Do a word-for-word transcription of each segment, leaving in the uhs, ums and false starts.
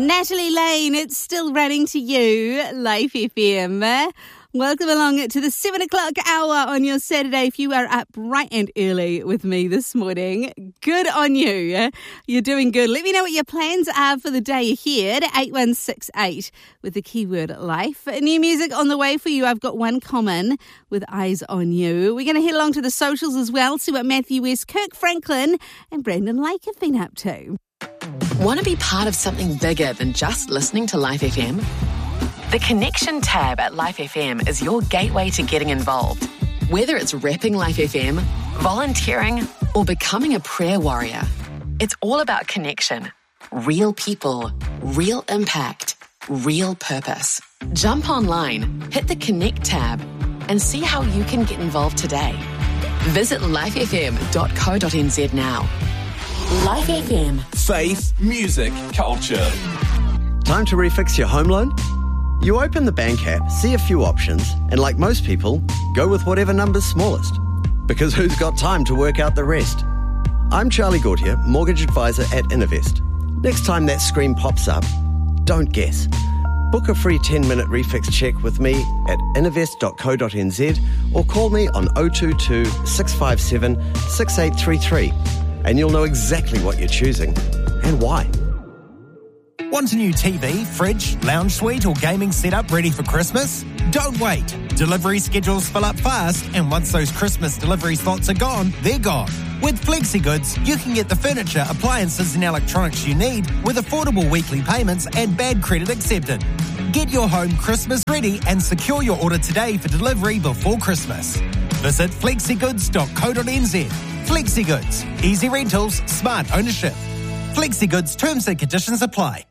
Natalie Lane, it's still running to you, Life F M. Welcome along to the seven o'clock hour on your Saturday. If you are up bright and early with me this morning, good on you. You're doing good. Let me know what your plans are for the day ahead. eight one six eight with the keyword life. New music on the way for you. I've got One Common with Eyes on You. We're going to head along to the socials as well, see what Matthew West, Kirk Franklin and Brandon Lake have been up to. Want to be part of something bigger than just listening to Life F M? The Connection tab at Life F M is your gateway to getting involved. Whether it's repping Life F M, volunteering, or becoming a prayer warrior, it's all about connection. Real people, real impact, real purpose. Jump online, hit the Connect tab, and see how you can get involved today. Visit life f m dot co dot n z now. Life F M. Faith, music, culture. Time to refix your home loan? You open the bank app, see a few options, and like most people, go with whatever number's smallest. Because who's got time to work out the rest? I'm Charlie Gautier, mortgage advisor at Innovest. Next time that screen pops up, don't guess. Book a free ten-minute refix check with me at innovest dot co dot n z or call me on oh two two, six five seven, six eight three three and you'll know exactly what you're choosing and why. Want a new T V, fridge, lounge suite or gaming setup ready for Christmas? Don't wait. Delivery schedules fill up fast, and once those Christmas delivery slots are gone, they're gone. With FlexiGoods, you can get the furniture, appliances and electronics you need with affordable weekly payments and bad credit accepted. Get your home Christmas ready and secure your order today for delivery before Christmas. Visit flexigoods dot co dot n z. FlexiGoods. Easy rentals, smart ownership. FlexiGoods terms and conditions apply.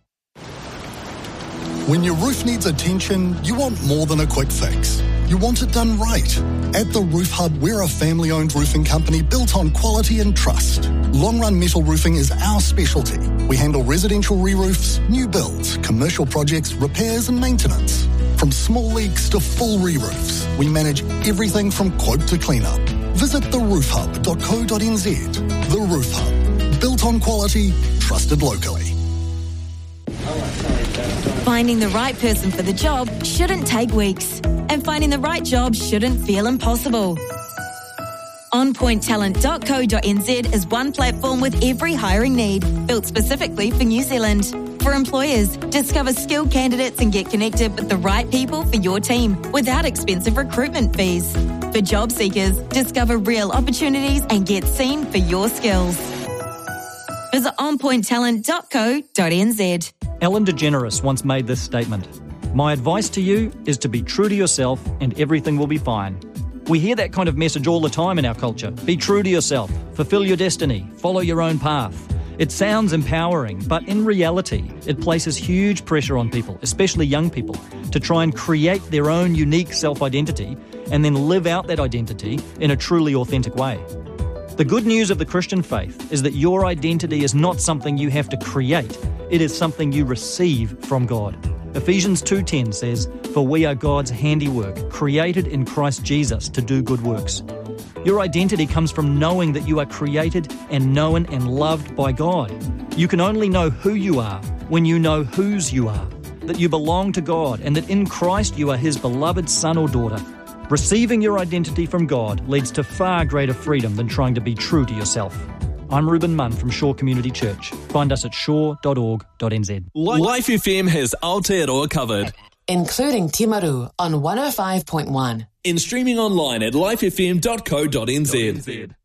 When your roof needs attention, you want more than a quick fix. You want it done right. At The Roof Hub, we're a family-owned roofing company built on quality and trust. Long-run metal roofing is our specialty. We handle residential re-roofs, new builds, commercial projects, repairs and maintenance. From small leaks to full re-roofs, we manage everything from quote to clean-up. Visit the roof hub dot co dot n z. The Roof Hub. Built on quality, trusted locally. Finding the right person for the job shouldn't take weeks, and finding the right job shouldn't feel impossible. on point talent dot co dot n z is one platform with every hiring need, built specifically for New Zealand. For employers, discover skilled candidates and get connected with the right people for your team without expensive recruitment fees. For job seekers, discover real opportunities and get seen for your skills. Visit on point talent dot co dot n z. Ellen DeGeneres once made this statement: "My advice to you is to be true to yourself and everything will be fine." We hear that kind of message all the time in our culture. Be true to yourself, fulfill your destiny, follow your own path. It sounds empowering, but in reality, it places huge pressure on people, especially young people, to try and create their own unique self-identity and then live out that identity in a truly authentic way. The good news of the Christian faith is that your identity is not something you have to create. It is something you receive from God. Ephesians two ten says, "For we are God's handiwork, created in Christ Jesus to do good works." Your identity comes from knowing that you are created and known and loved by God. You can only know who you are when you know whose you are, that you belong to God and that in Christ you are His beloved son or daughter. Receiving your identity from God leads to far greater freedom than trying to be true to yourself. I'm Ruben Munn from Shore Community Church. Find us at shore dot org dot n z. Life F M has Aotearoa covered, including Timaru on one oh five point one. and streaming online at life f m dot co dot n z.